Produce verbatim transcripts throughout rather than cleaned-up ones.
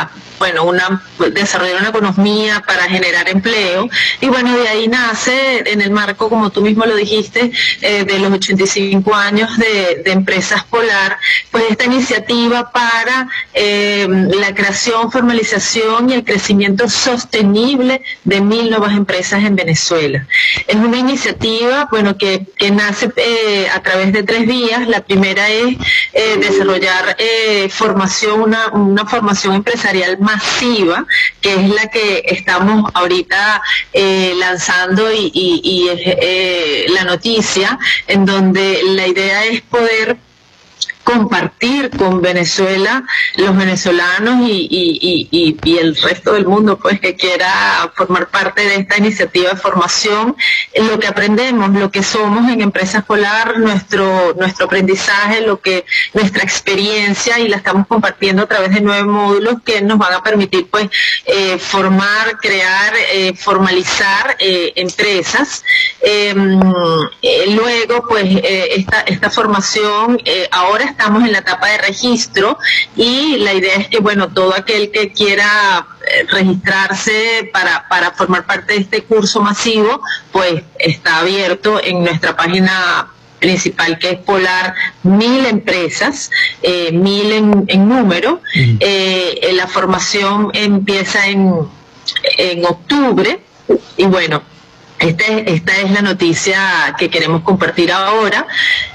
para, bueno, una, desarrollar una economía, para generar empleo. Y bueno, de ahí nace, en el marco, como tú mismo lo dijiste, eh, de los ochenta y cinco años de, de Empresas Polar, pues esta iniciativa para eh, la creación, formalización y el crecimiento sostenible de mil nuevas empresas en Venezuela. Es una iniciativa, bueno, que, que nace eh, a través de tres vías. La primera es eh, desarrollar eh, formación, una, una formación empresarial masiva, que es la que estamos ahorita eh, lanzando y, y, y es eh, la noticia, en donde la idea es poder compartir con Venezuela, los venezolanos y, y, y, y el resto del mundo, pues, que quiera formar parte de esta iniciativa de formación, lo que aprendemos, lo que somos en Empresas Polar, nuestro nuestro aprendizaje, lo que nuestra experiencia, y la estamos compartiendo a través de nueve módulos que nos van a permitir, pues, eh, formar, crear, eh, formalizar eh, empresas. Eh, eh, luego, pues, eh, esta esta formación eh, ahora estamos en la etapa de registro, y la idea es que, bueno, todo aquel que quiera registrarse para, para formar parte de este curso masivo, pues está abierto en nuestra página principal, que es Polar Mil Empresas, eh, mil en, en número. Mm. Eh, la formación empieza en, en octubre, y bueno, este, esta es la noticia que queremos compartir ahora.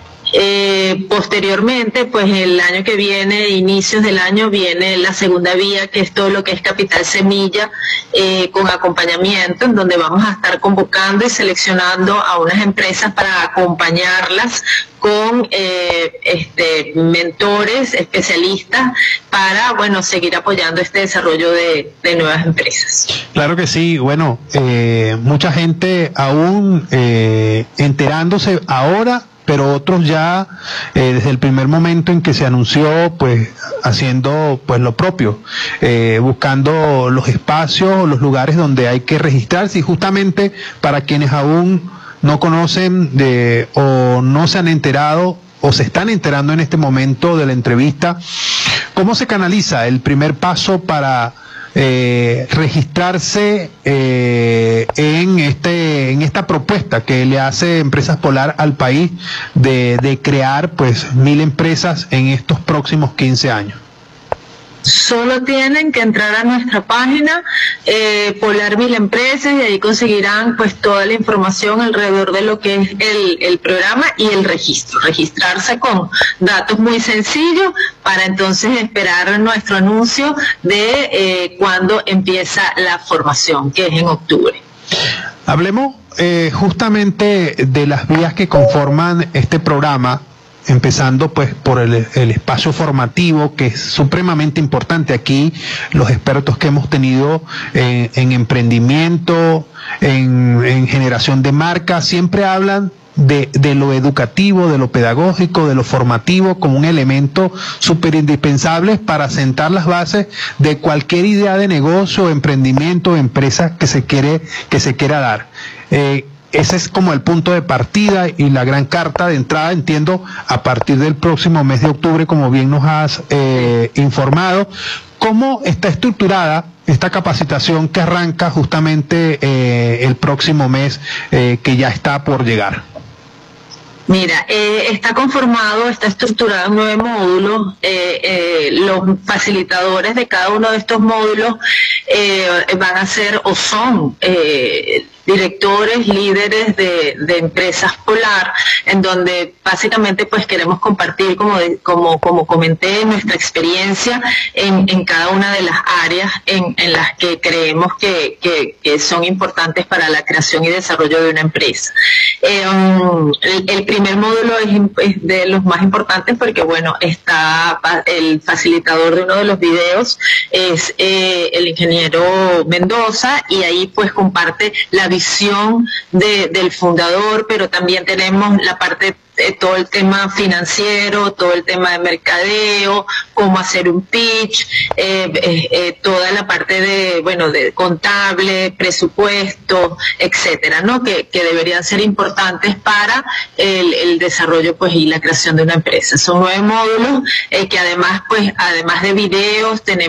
Eh, posteriormente, pues el año que viene, inicios del año, viene la segunda vía, que es todo lo que es Capital Semilla, eh, con acompañamiento, en donde vamos a estar convocando y seleccionando a unas empresas para acompañarlas con eh, este, mentores, especialistas, para, bueno, seguir apoyando este desarrollo de, de nuevas empresas. Claro que sí. Bueno, eh, mucha gente aún eh, enterándose ahora, pero otros ya eh, desde el primer momento en que se anunció, pues haciendo pues lo propio, eh, buscando los espacios, los lugares donde hay que registrarse, y justamente para quienes aún no conocen de, o no se han enterado o se están enterando en este momento de la entrevista, ¿cómo se canaliza el primer paso para Eh, registrarse eh, en este en esta propuesta que le hace Empresas Polar al país de, de crear pues mil empresas en estos próximos quince años? Solo tienen que entrar a nuestra página, eh, Polar Mil Empresas, y ahí conseguirán pues toda la información alrededor de lo que es el, el programa y el registro. Registrarse con datos muy sencillos para entonces esperar nuestro anuncio de eh, cuando empieza la formación, que es en octubre. Hablemos eh, justamente de las vías que conforman este programa, empezando pues por el, el espacio formativo, que es supremamente importante. Aquí los expertos que hemos tenido en, en emprendimiento, en, en generación de marca, siempre hablan de, de lo educativo, de lo pedagógico, de lo formativo, como un elemento súper indispensable para sentar las bases de cualquier idea de negocio, emprendimiento, empresa que se quiere, que se quiera dar. Eh, Ese es como el punto de partida y la gran carta de entrada, entiendo, a partir del próximo mes de octubre, como bien nos has eh, informado. ¿Cómo está estructurada esta capacitación que arranca justamente eh, el próximo mes, eh, que ya está por llegar? Mira, eh, está conformado, está estructurado en nueve módulos. Eh, eh, los facilitadores de cada uno de estos módulos eh, van a ser o son eh, directores, líderes de, de Empresas Polar, en donde básicamente pues queremos compartir, como de, como como comenté, nuestra experiencia en, en cada una de las áreas en, en las que creemos que, que, que son importantes para la creación y desarrollo de una empresa. Eh, um, el, el primer módulo es, es de los más importantes porque, bueno, está el facilitador de uno de los videos, es eh, el ingeniero Mendoza, y ahí pues comparte la visión de, del fundador, pero también tenemos la parte de todo el tema financiero, todo el tema de mercadeo, cómo hacer un pitch, eh, eh, eh, toda la parte de, bueno, de contable, presupuesto, etcétera, ¿no? Que, que deberían ser importantes para el, el desarrollo, pues, y la creación de una empresa. Son nueve módulos eh, que además, pues, además de videos, tenemos